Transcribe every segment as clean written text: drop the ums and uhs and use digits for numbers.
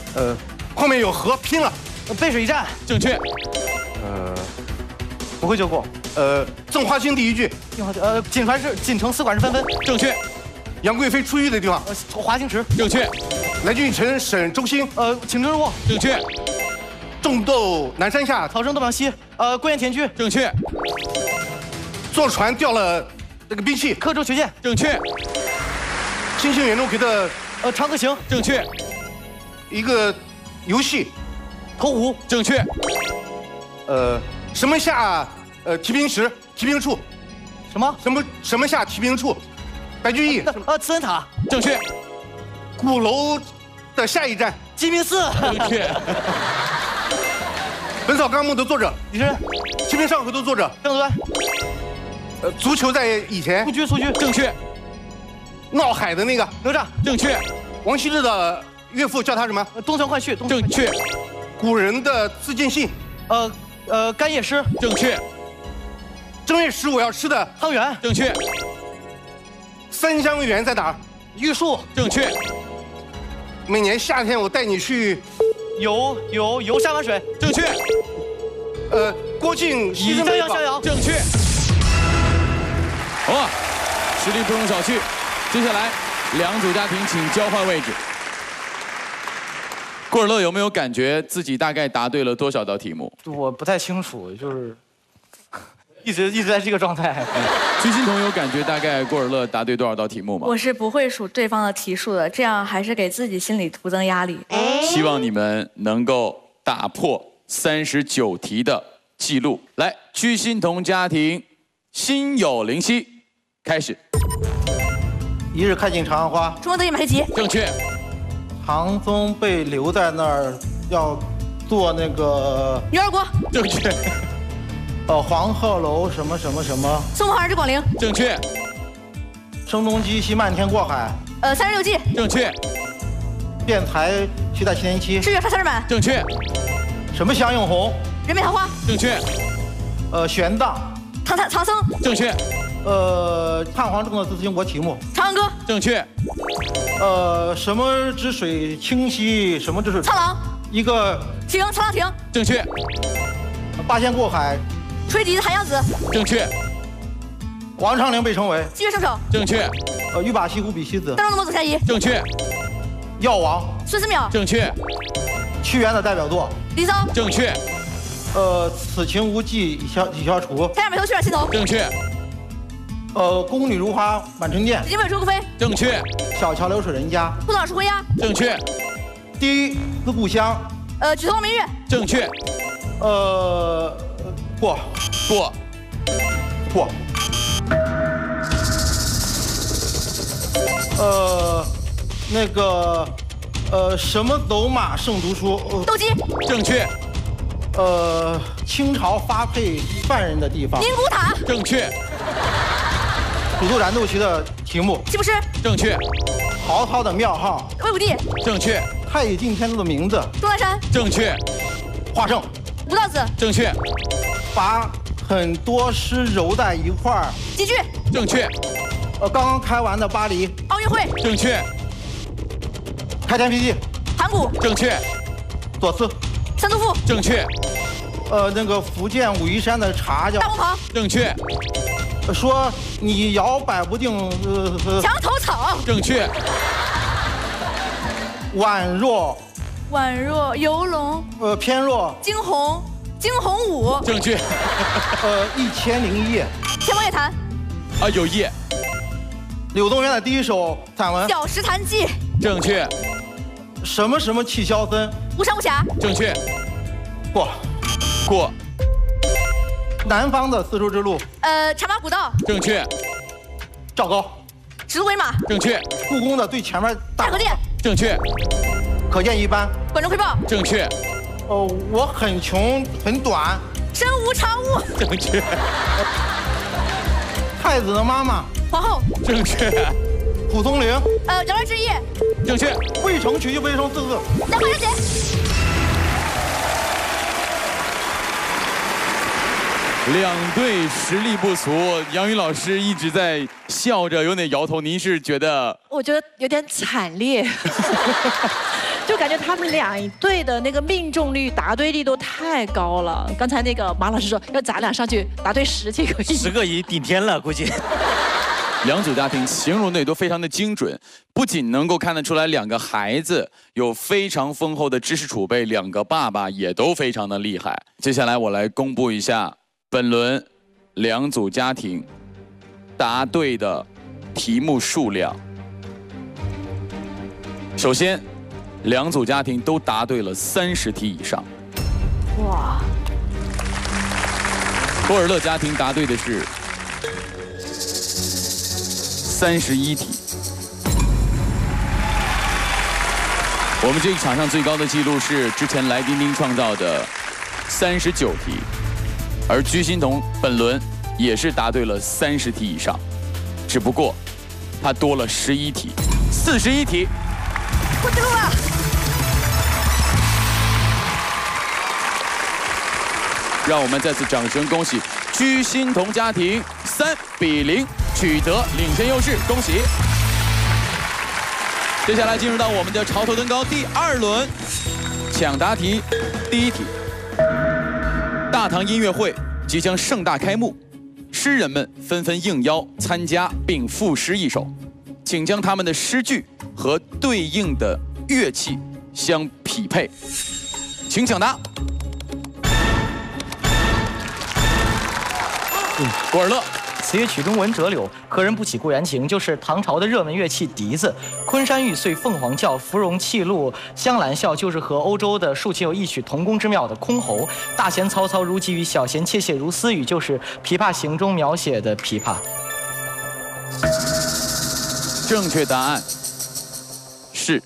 后面有河，拼了。 背水一战， 正确。 不会就过。 赠花卿第一句， 锦城丝管是纷纷， 正确。 杨贵妃出狱的地方， 华清池， 正确。 来俊臣审周兴， 请之卧， 正确。 种豆南山下， 曹生斗两溪，归雁田居， 正确。 坐船掉了那个兵器， 刻舟求剑， 正确。 星星远中阁的长歌行， 正确。 一个游戏， 投壶， 正确。 什么下提兵时提兵处，什么下提兵处，白居易， 慈恩塔， 正确。 鼓楼的下一站， 鸡鸣寺， 正确。 本草纲目的作者， 李时珍， 清明上河的作者， 郑端， 足球在以前， 苏居， 正确。 闹海的那个哪吒， 正确。 王羲之的岳父叫他什么？ 东城快婿， 正确。 古人的自荐信， 干叶诗， 正确。 正月15要吃的汤圆， 正确。 三香园在哪儿？ 玉树， 正确。 每年夏天我带你去游山玩水， 正确。 郭靖西征北襄， 正确。好啊，实力不容小觑。接下来两组家庭请交换位置。郭尔乐有没有感觉自己大概答对了多少道题目？ 我不太清楚，就是一直在这个状态。 居心彤有感觉大概郭尔乐答对多少道题目吗？ 我是不会数对方的题数的，这样还是给自己心里徒增压力。 希望你们能够打破39题的记录。来，居心彤家庭，心有灵犀，开始。 一日看尽长安花， 出门得意马蹄疾， 正确。 唐宗被留在那儿，要做那个女儿国， 正确。 黄鹤楼什么什么什么， 宋徽儿之广陵， 正确。 声东击西，漫天过海 36计， 正确。 辩才须在7年期， 是月杀三日满， 正确。 什么香映红， 人面桃花， 正确。 玄奘， 唐僧， 正确。 汉皇中的自兴国题目， 长安歌， 正确。 什么之水清晰，什么之水沧浪， 一个亭，沧浪亭， 正确。 八仙过海， 吹笛子寒阳子， 正确。 王昌龄被称为七月圣手， 正确。 欲把西湖比西子， 当中的墨子侠仪， 正确。 药王， 孙思邈， 正确。 屈原的代表作， 离骚， 正确。 此情无计已消除， 天下美头血染心头， 正确。 宫女如花满城遍， 紫禁卫周贵妃， 正确。 小桥流水人家， 不老是回家， 正确。 第一思故乡， 举头望明月， 正确。 过。那个什么走马胜读书， 斗鸡， 正确。 清朝发配犯人的地方， 宁古塔， 正确。 古都燃豆萁的题目， 七步诗， 正确。 曹操的庙号， 魏武帝， 正确。 太乙敬天尊的名字， 钟南山， 正确。 华圣， 吴道子， 正确。 把很多诗揉在一块儿， 几句， 正确。 刚刚开完的巴黎奥运会， 正确。 开天辟地， 盘古， 正确。 左思， 三督赋， 正确。 那个福建武夷山的茶叫大红袍， 正确。 说你摇摆不定， 墙头草， 正确。 宛若游龙， 翩若惊鸿舞， 正确。 1001夜， 天方夜谭， 有夜。 柳宗元的第一首散文， 小石潭记， 正确。 什么什么气萧森， 无山无峡， 正确。 过。南方的丝绸之路， 茶马古道， 正确。赵高， 指鹿为马， 正确。 故宫的最前面太和殿， 正确。 可见一斑， 管中窥豹， 正确。 我很穷很短， 身无长物， 正确。 太子的妈妈， 皇后， 正确。 蒲松龄， 摇篮之夜， 正确。 渭城曲就渭城4个字， 杨花小姐。 两队实力不俗，杨宇老师一直在笑着，有点摇头。您是觉得？ 我觉得有点惨烈，就感觉他们两队的那个命中率、答对率都太高了。刚才那个马老师说要咱俩上去答对10几个亿 ，10个亿顶天了，估计。 两组家庭形容的也都非常的精准，不仅能够看得出来两个孩子有非常丰厚的知识储备，两个爸爸也都非常的厉害。接下来我来公布一下本轮两组家庭答对的题目数量。首先，两组家庭都答对了30题以上。 哇！ 托尔勒家庭答对的是31题。我们这一场上最高的记录是之前来丁丁创造的39题，而居心彤本轮也是答对了30题以上，只不过他多了11题，41题。 我丢了。 让我们再次掌声恭喜居心彤家庭3比0取得领先优势，恭喜！接下来进入到我们的潮头登高第2轮抢答题，第1题。大唐音乐会即将盛大开幕，诗人们纷纷应邀参加并赋诗一首，请将他们的诗句和对应的乐器相匹配，请抢答。古尔勒， 此乐曲中文折柳，何人不起故园情，就是唐朝的热门乐器笛子。昆山玉碎凤凰叫，芙蓉泣露香兰笑，就是和欧洲的竖琴有异曲同工之妙的箜篌。大弦嘈嘈如急雨，小弦切切如私语，就是《琵琶行》中描写的琵琶。 正确答案是，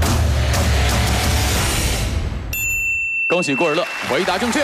恭喜古尔勒回答正确。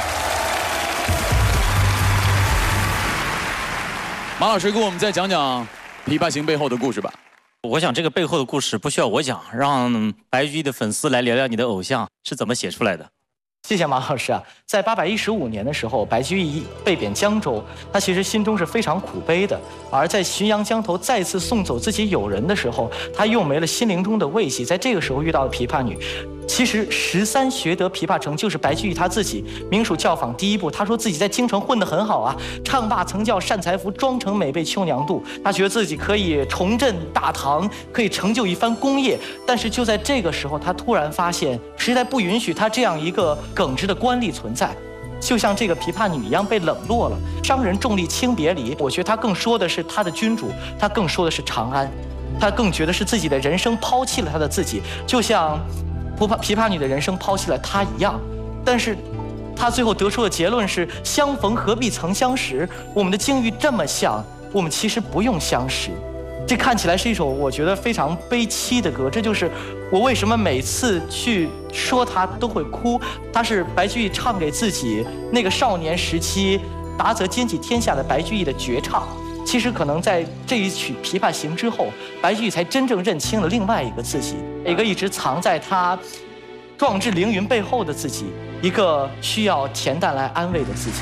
马老师给我们再讲讲《琵琶行》背后的故事吧。 我想这个背后的故事不需要我讲，让白居易的粉丝来聊聊你的偶像是怎么写出来的。 谢谢马老师啊！在815年的时候，白居易被贬江州，他其实心中是非常苦悲的。而在浔阳江头再次送走自己友人的时候，他又没了心灵中的慰藉。在这个时候遇到了琵琶女。其实13学得琵琶成就是白居易他自己名属教坊第一部。他说自己在京城混得很好啊，唱罢曾教单裁缝，妆成美被秋娘妒。他觉得自己可以重振大唐，可以成就一番功业。但是就在这个时候，他突然发现时代不允许他这样一个耿直的官吏存在，就像这个琵琶女一样被冷落了。商人重利轻别离，我觉得他更说的是他的君主，他更说的是长安，他更觉得是自己的人生抛弃了他的自己，就像琵琶女的人生抛弃了他一样。但是他最后得出的结论是：相逢何必曾相识。我们的境遇这么像，我们其实不用相识。这看起来是一首我觉得非常悲凄的歌，这就是我为什么每次去说它都会哭。它是白居易唱给自己那个少年时期达则兼济天下的白居易的绝唱。其实可能在这一曲《琵琶行》之后，白居易才真正认清了另外一个自己，一个一直藏在他壮志凌云背后的自己，一个需要恬淡来安慰的自己。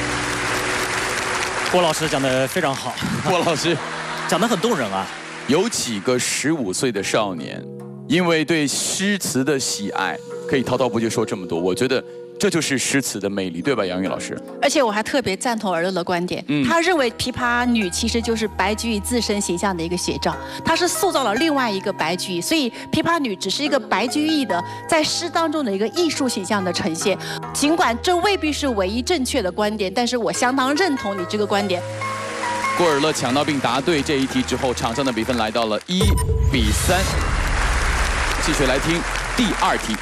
郭老师讲得非常好， 郭老师讲得很动人啊。 有几个15岁的少年，因为对诗词的喜爱，可以滔滔不绝说这么多。我觉得这就是诗词的魅力，对吧，杨钰老师？ 而且我还特别赞同尔乐的观点，他认为琵琶女其实就是白居易自身形象的一个写照，他是塑造了另外一个白居易，所以琵琶女只是一个白居易的在诗当中的一个艺术形象的呈现。尽管这未必是唯一正确的观点，但是我相当认同你这个观点。 郭尔乐抢到并答对这一题之后，场上的比分来到了1比3。继续来听第2题。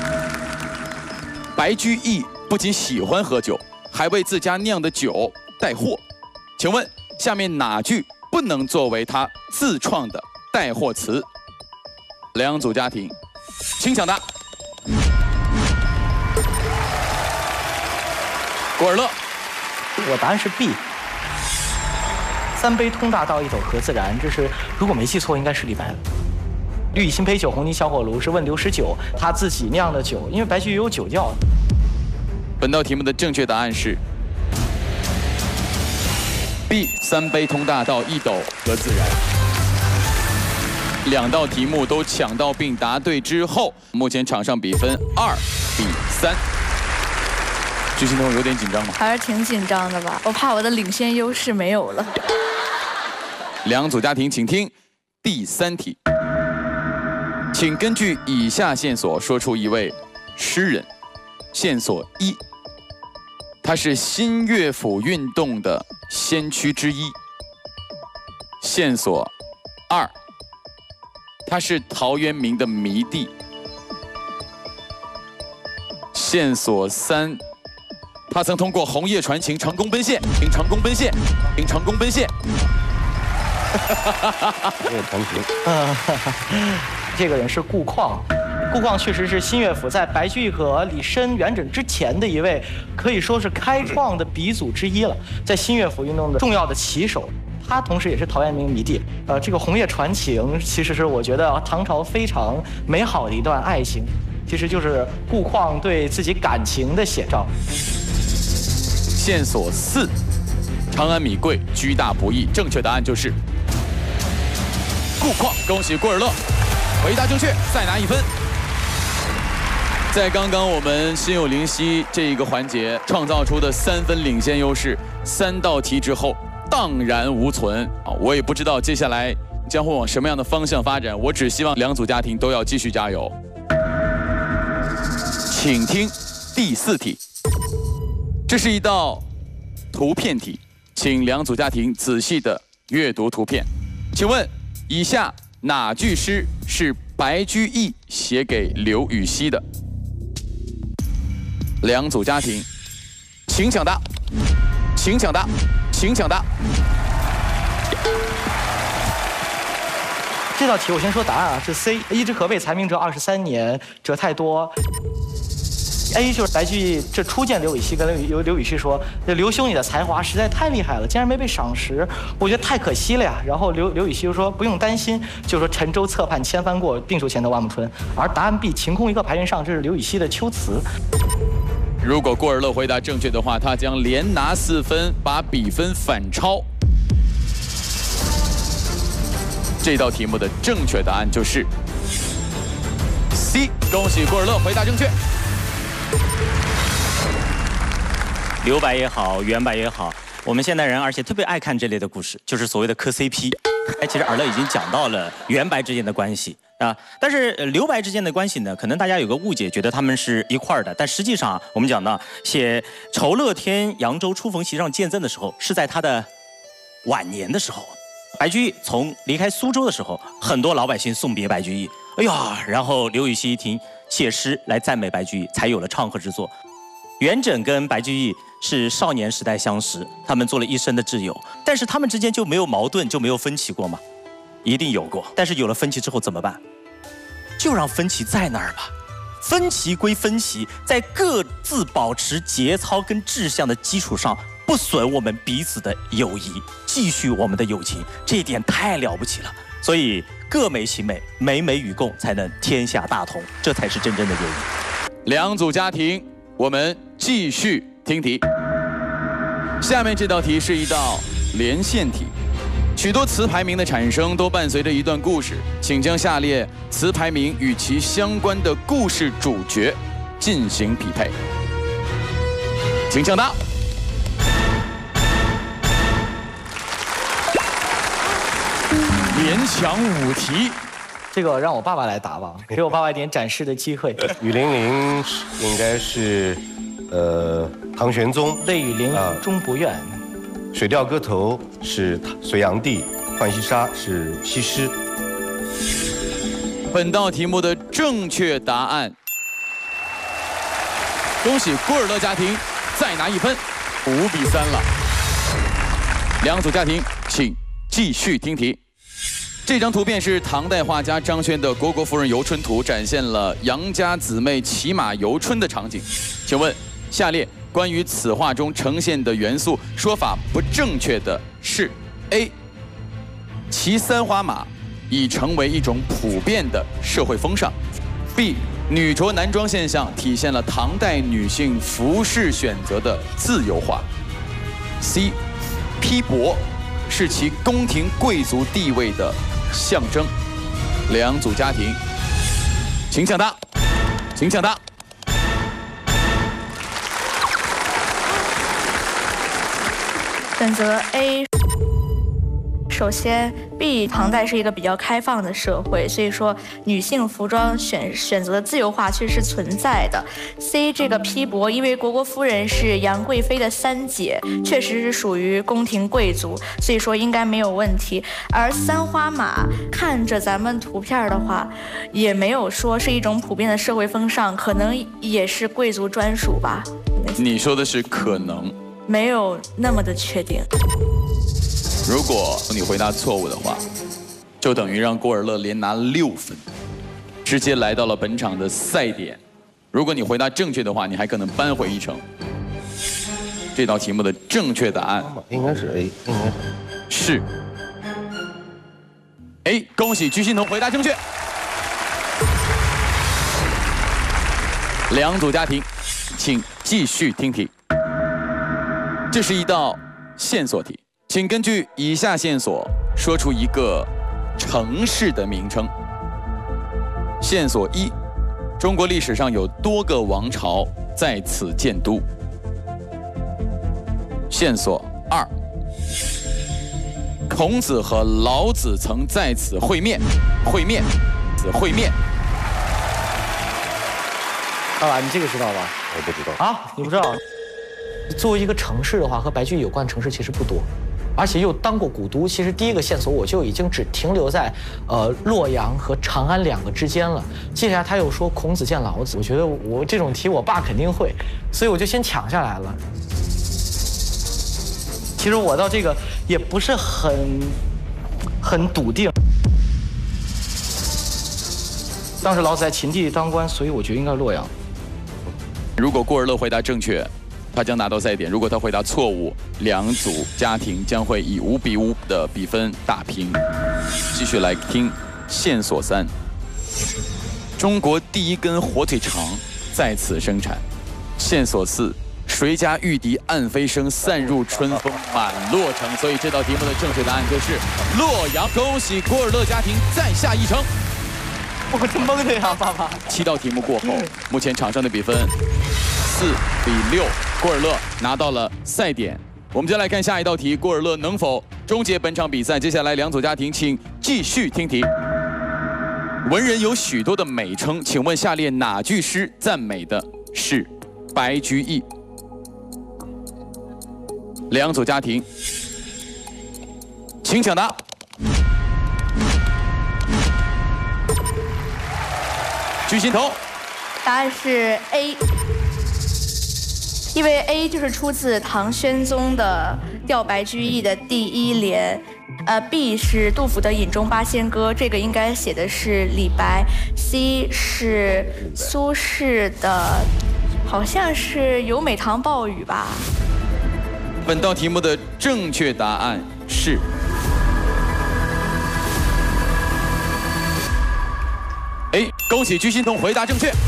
白居易不仅喜欢喝酒，还为自家酿的酒带货。请问下面哪句不能作为他自创的带货词？两组家庭，请抢答。郭尔乐， 我答案是 B。3杯通大道，一斗何自燃？这是如果没记错，应该是李白。绿蚁新醅酒，红泥小火炉，是问刘十九他自己酿的酒，因为白居易有酒窖。 本道题目的正确答案是 B， 3杯通大道，一斗何自燃。 2道题目都抢到并答对之后，目前场上比分2-3。巨星东有点紧张吗？ 还是挺紧张的吧，我怕我的领先优势没有了。 2组家庭，请听第3题，请根据以下线索说出一位诗人。线索1，他是新乐府运动的先驱之一。线索2，他是陶渊明的迷弟。线索3，他曾通过红叶传情成功奔现，并成功奔现，并成功奔现。 红叶传情。 这个人是顾况。顾况确实是新乐府在白居易和李绅、元稹之前的一位，可以说是开创的鼻祖之一了，在新乐府运动的重要的旗手。他同时也是陶渊明迷弟。这个红叶传情，其实是我觉得唐朝非常美好的一段爱情，其实就是顾况对自己感情的写照。 线索4，长安米贵居大不易，正确答案就是顾况。恭喜顾尔乐，回答正确，再拿1分。在刚刚我们心有灵犀这一个环节创造出的3分领先优势，3道题之后荡然无存啊！我也不知道接下来将会往什么样的方向发展，我只希望2组家庭都要继续加油。请听第4题，这是一道图片题，请2组家庭仔细的阅读图片。请问以下哪句诗是白居易写给刘禹锡的？2组家庭，请抢答，请抢答，请抢答。 这道题我先说答案啊，是 C， 一之可畏，才名折23年，折太多。A 就是白居易这初见刘禹锡，跟刘禹锡说：“这刘兄你的才华实在太厉害了，竟然没被赏识，我觉得太可惜了呀。”然后刘禹锡就说：“不用担心，就说沉舟侧畔千帆过，病树前头万木春。”而答案 B， 晴空一刻排云上，这是刘禹锡的《秋词》。 如果顾尔乐回答正确的话，他将连拿4分，把比分反超。这道题目的正确答案就是 C。恭喜顾尔乐回答正确。 留白也好，原白也好，我们现代人而且特别爱看这类的故事，就是所谓的磕 CP。其实尔乐已经讲到了原白之间的关系啊，但是留白之间的关系呢，可能大家有个误解，觉得他们是一块儿的，但实际上我们讲到写酬乐天扬州初逢席上见赠的时候，是在他的晚年的时候。白居易从离开苏州的时候，很多老百姓送别白居易，哎呀，然后刘禹锡一听，写诗来赞美白居易，才有了唱和之作。元稹跟白居易是少年时代相识，他们做了一生的挚友，但是他们之间就没有矛盾，就没有分歧过吗？一定有过。但是有了分歧之后怎么办？就让分歧在那儿吧。分歧归分歧，在各自保持节操跟志向的基础上，不损我们彼此的友谊，继续我们的友情，这一点太了不起了。所以各美其美，美美与共，才能天下大同，这才是真正的友谊。 2组家庭，我们继续听题。下面这道题是一道连线题，许多词牌名的产生都伴随着一段故事，请将下列词牌名与其相关的故事主角进行匹配。请抢答。连抢5题。 这个让我爸爸来答吧，给我爸爸一点展示的机会。 雨霖铃应该是，唐玄宗。 泪雨霖铃终不怨。 水调歌头是隋炀帝，浣溪沙是西施。 本道题目的正确答案，恭喜顾尔乐家庭再拿1分，5-3了。2组家庭，请继续听题。这张图片是唐代画家张轩的《虢国夫人游春图》，展现了杨家姊妹骑马游春的场景。请问，下列关于此画中呈现的元素说法不正确的是 ：A. 骑3花马已成为一种普遍的社会风尚 ；B. 女着男装现象体现了唐代女性服饰选择的自由化 ；C. 披帛是其宫廷贵族地位的象征。 两组家庭，请抢答，请抢答。 选择 A。首先 ，B 唐代是一个比较开放的社会，所以说女性服装选择的自由化确实是存在的。C 这个批驳，因为虢国夫人是杨贵妃的三姐，确实是属于宫廷贵族，所以说应该没有问题。而三花马看着咱们图片的话，也没有说是一种普遍的社会风尚，可能也是贵族专属吧。 你说的是可能， 没有那么的确定。 如果你回答错误的话，就等于让郭尔乐连拿6分，直接来到了本场的赛点。如果你回答正确的话，你还可能扳回一城。这道题目的正确答案应该是 A， 应该是 A。恭喜居心彤回答正确。两组家庭，请继续听题。这是一道线索题。请根据以下线索说出一个城市的名称。线索1：中国历史上有多个王朝在此建都。线索2：孔子和老子曾在此会面。会面。 爸爸，你这个知道吧？ 我不知道啊，你不知道？作为一个城市的话，和白居易有关的城市其实不多。而且又当过古都，其实第一个线索我就已经只停留在洛阳和长安2个之间了。接下来他又说孔子见老子，我觉得我这种题我爸肯定会，所以我就先抢下来了。其实我到这个也不是很笃定。当时老子在秦地当官，所以我觉得应该是洛阳。 如果郭尔乐回答正确，他将拿到赛点；如果他回答错误，两组家庭将会以5比5的比分打平。继续来听线索3：中国第一根火腿肠在此生产。线索4：谁家玉笛暗飞声，散入春风满洛城。所以这道题目的正确答案就是洛阳。恭喜郭尔乐家庭再下一城。 我是懵的呀，爸爸。 7道题目过后，目前场上的比分4比6，郭尔乐拿到了赛点。我们再来看下一道题，郭尔乐能否终结本场比赛？接下来两组家庭请继续听题。文人有许多的美称，请问下列哪句诗赞美的是白居易？两组家庭，请抢答。居心彤， 答案是 A， 因为 A 就是出自唐玄宗的《吊白居易》的第1联。B 是杜甫的《饮中八仙歌》，这个应该写的是李白。C 是苏轼的，好像是《游美堂暴雨》吧。 本道题目的正确答案是A。恭喜居心彤回答正确。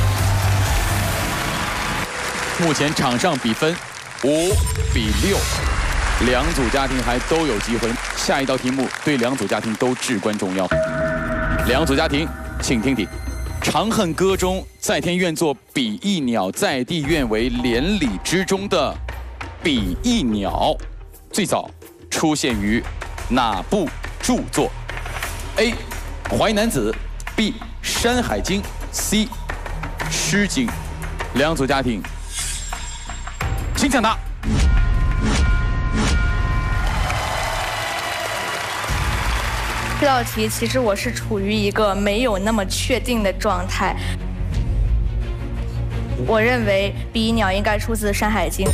目前场上比分5比6，两组家庭还都有机会。下一道题目对两组家庭都至关重要。两组家庭，请听题：《长恨歌》中“在天愿作比翼鸟，在地愿为连理之中”的比翼鸟，最早出现于哪部著作 ？A. 淮南子 B. 山海经 C. 诗经。两组家庭，请抢答。 这道题其实我是处于一个没有那么确定的状态。我认为比翼鸟应该出自《山海经》。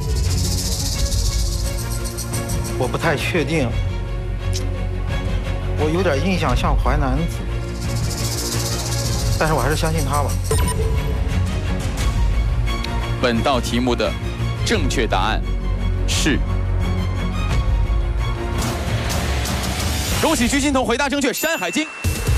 我不太确定，我有点印象像淮南子，但是我还是相信他吧。 本道题目的正确答案是，恭喜居心彤回答正确，《山海经》。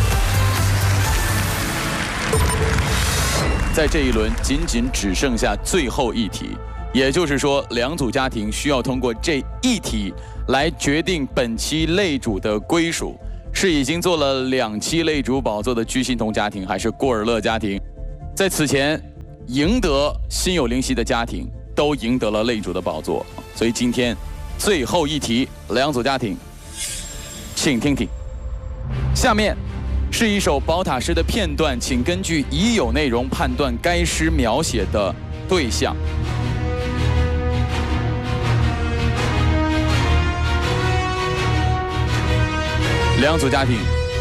在这一轮仅只剩下最后一题，也就是说，两组家庭需要通过这一题来决定本期擂主的归属。 是已经做了2期擂主宝座的居心同家庭，还是郭尔乐家庭？在此前赢得心有灵犀的家庭都赢得了擂主的宝座，所以今天最后一题，两组家庭，请听题。下面是一首宝塔诗的片段，请根据已有内容判断该诗描写的对象。两组家庭，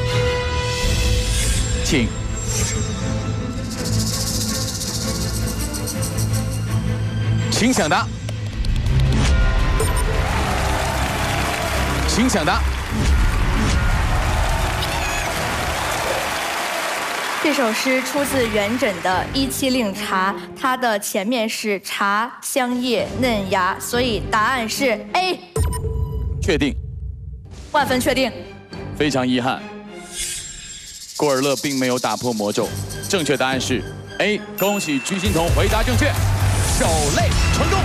请。请抢答，请抢答。 这首诗出自元稹的《一七令茶》，它的前面是茶香叶嫩芽，所以答案是 A。 确定？ 万分确定。 非常遗憾，郭尔乐并没有打破魔咒，正确答案是 A。恭喜居心同回答正确，手擂成功。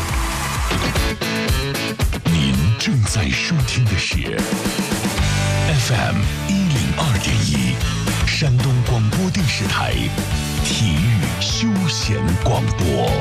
您正在收听的是 FM 102.1，山东广播电视台体育休闲广播。